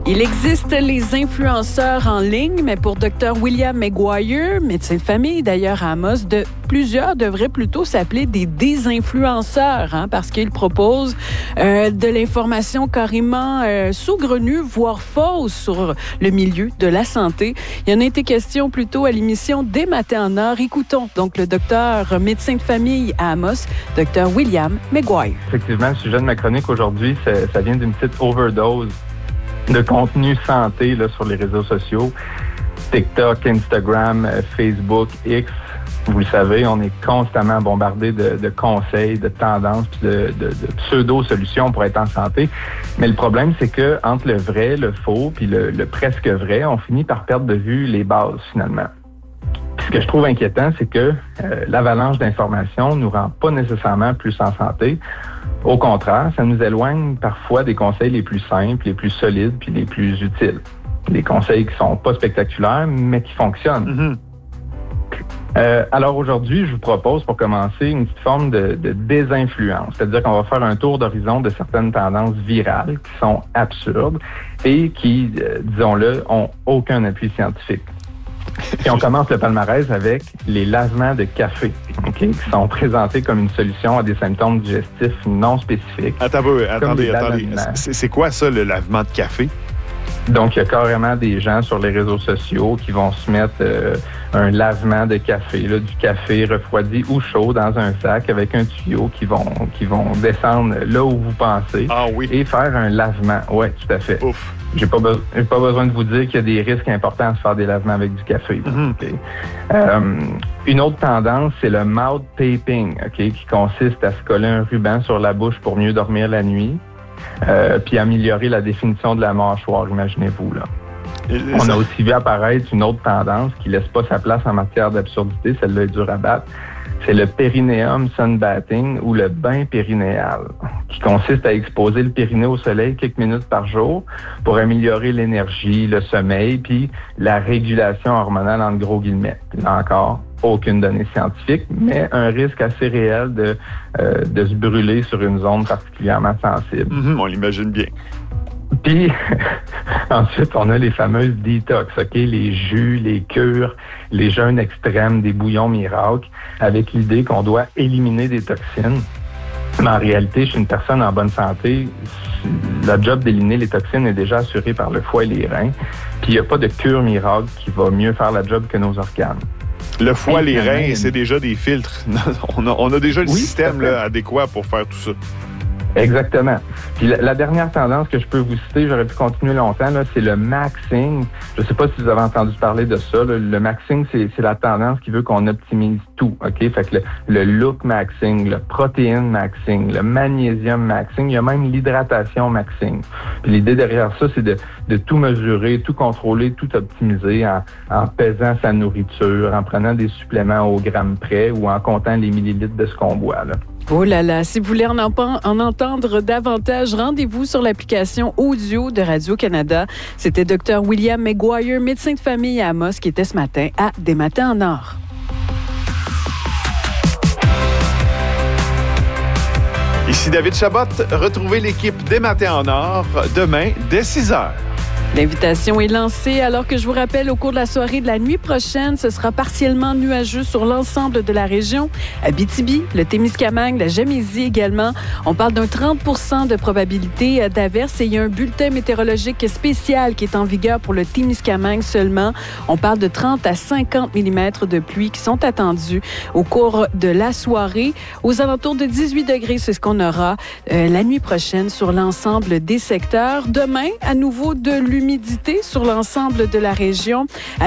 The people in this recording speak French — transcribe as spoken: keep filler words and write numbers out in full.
Il existe les influenceurs en ligne, mais pour Dr William McGuire, médecin de famille d'ailleurs à Amos, de, plusieurs devraient plutôt s'appeler des désinfluenceurs, hein, parce qu'ils proposent euh, de l'information carrément euh, saugrenue, voire fausse sur le milieu de la santé. Il y en a été question plus tôt à l'émission Des matins en or. Écoutons donc le docteur médecin de famille à Amos, Dr William McGuire. Effectivement, le sujet de ma chronique aujourd'hui, ça, ça vient d'une petite overdose de contenu santé là, sur les réseaux sociaux, TikTok, Instagram, Facebook, X. Vous le savez, on est constamment bombardé de, de conseils, de tendances, puis de, de, de pseudo-solutions pour être en santé. Mais le problème, c'est que entre le vrai, le faux, puis le, le presque vrai, on finit par perdre de vue les bases finalement. Puis ce que je trouve inquiétant, c'est que euh, l'avalanche d'informations nous rend pas nécessairement plus en santé. Au contraire, ça nous éloigne parfois des conseils les plus simples, les plus solides, puis les plus utiles. Des conseils qui sont pas spectaculaires, mais qui fonctionnent. Mm-hmm. Euh, alors aujourd'hui, je vous propose pour commencer une petite forme de, de désinfluence. C'est-à-dire qu'on va faire un tour d'horizon de certaines tendances virales qui sont absurdes et qui, euh, disons-le, ont aucun appui scientifique. Et on commence le palmarès avec les lavements de café, okay, qui sont présentés comme une solution à des symptômes digestifs non spécifiques. Attends, attendez, attendez. C'est, c'est quoi ça, le lavement de café? Donc, il y a carrément des gens sur les réseaux sociaux qui vont se mettre euh, un lavement de café, là, du café refroidi ou chaud dans un sac avec un tuyau qui vont qui vont descendre là où vous pensez ah, oui. et faire un lavement. Oui, tout à fait. Ouf. J'ai pas, be- j'ai pas besoin de vous dire qu'il y a des risques importants à se faire des lavements avec du café. Mm-hmm. Okay. Euh, une autre tendance, c'est le mouth taping, okay, qui consiste à se coller un ruban sur la bouche pour mieux dormir la nuit. Euh, puis améliorer la définition de la mâchoire, imaginez-vous. Là. On ça... a aussi vu apparaître une autre tendance qui laisse pas sa place en matière d'absurdité, celle-là est dure à battre. C'est le perineum sunbathing ou le bain périnéal, qui consiste à exposer le périnée au soleil quelques minutes par jour pour améliorer l'énergie, le sommeil, puis la régulation hormonale entre gros guillemets. Là encore, aucune donnée scientifique, mais un risque assez réel de, euh, de se brûler sur une zone particulièrement sensible. Mm-hmm, on l'imagine bien. Puis, ensuite, on a les fameuses détox, OK? Les jus, les cures, les jeûnes extrêmes, des bouillons miracles, avec l'idée qu'on doit éliminer des toxines. Mais en réalité, chez une personne en bonne santé, le job d'éliminer les toxines est déjà assuré par le foie et les reins. Puis, il n'y a pas de cure miracle qui va mieux faire la job que nos organes. Le foie, et les reins, même... c'est déjà des filtres. on, a, on a déjà le oui, système là, adéquat pour faire tout ça. Exactement. Puis la, la dernière tendance que je peux vous citer, j'aurais pu continuer longtemps, là, c'est le maxing. Je ne sais pas si vous avez entendu parler de ça. Là. Le maxing, c'est, c'est la tendance qui veut qu'on optimise tout. Ok, fait que le, le look maxing, le protéine maxing, le magnésium maxing, il y a même l'hydratation maxing. Puis l'idée derrière ça, c'est de, de tout mesurer, tout contrôler, tout optimiser en, en pesant sa nourriture, en prenant des suppléments au gramme près ou en comptant les millilitres de ce qu'on boit. Là. Oh là là, si vous voulez en, en, en entendre davantage, rendez-vous sur l'application audio de Radio-Canada. C'était Dr William McGuire, médecin de famille à Amos, qui était ce matin à Des matins en or. Ici David Chabot. Retrouvez l'équipe Des matins en or demain dès six heures. L'invitation est lancée alors que je vous rappelle, au cours de la soirée de la nuit prochaine, ce sera partiellement nuageux sur l'ensemble de la région. Abitibi, le Témiscamingue, la Gamésie également. On parle d'un trente pour cent de probabilité d'averse et il y a un bulletin météorologique spécial qui est en vigueur pour le Témiscamingue seulement. On parle de trente à cinquante millimètres de pluie qui sont attendus au cours de la soirée. Aux alentours de dix-huit degrés, c'est ce qu'on aura euh, la nuit prochaine sur l'ensemble des secteurs. Demain, à nouveau de l'humidité sur l'ensemble de la région.